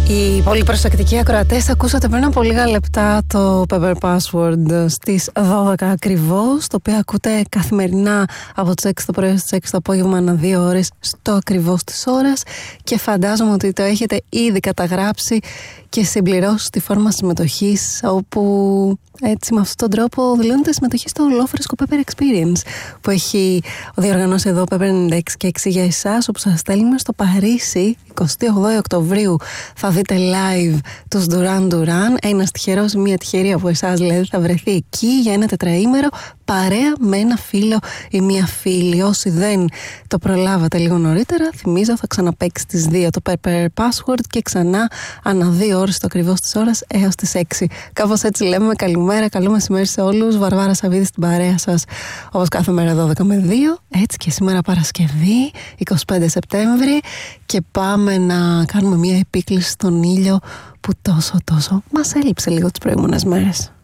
Οι πολύ προσεκτικοί ακροατές ακούσατε πριν από λίγα λεπτά το Pepper Password στις 12 ακριβώς, το οποίο ακούτε καθημερινά από τις 6 το πρωί στις 6 το απόγευμα ανά 2 ώρες στο ακριβώς της ώρας, και φαντάζομαι ότι το έχετε ήδη καταγράψει και συμπληρώσει στη φόρμα συμμετοχής, όπου έτσι με αυτόν τον τρόπο δηλώνεται συμμετοχή στο ολόφρεσκο Pepper Experience που έχει διοργανώσει εδώ Pepper 96 και 6 για εσάς, όπου σας στέλνουμε στο Παρίσι 28 Οκτωβρίου. Θα δείτε live τους Duran Duran. Ένας τυχερός ή μια τυχερή από εσάς δηλαδή θα βρεθεί εκεί για ένα τετραήμερο, παρέα με ένα φίλο ή μια φίλη. Όσοι δεν το προλάβατε λίγο νωρίτερα, θυμίζω θα ξαναπαίξει τις 2 το Pepper Password και ξανά ανά 2 ώρες το ακριβώς της ώρας έως τις 6. Κάπως έτσι λέμε καλημέρα, καλό μεσημέρι σε όλους. Βαρβάρα Σαββίδη στην παρέα σας, όπως κάθε μέρα 12 με 2. Έτσι και σήμερα Παρασκευή 25 Σεπτέμβρη, και πάμε να κάνουμε μια επίκληση στον ήλιο που τόσο μας έλειψε λίγο τις προηγούμενες μέρες.